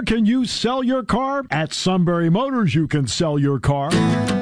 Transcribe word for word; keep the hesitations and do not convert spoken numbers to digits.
can you sell your car? At Sunbury Motors, you can sell your car.